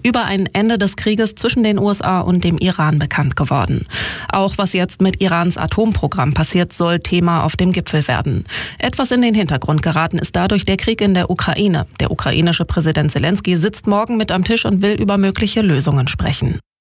über ein Ende des Krieges zwischen den USA und dem Iran bekannt geworden. Auch was jetzt mit Irans Atomprogramm passiert, soll Thema auf dem Gipfel werden. Etwas in den Hintergrund geraten ist dadurch der Krieg in der Ukraine. Der ukrainische Präsident Selenskyj sitzt morgen mit am Tisch und will über mögliche Lösungen sprechen.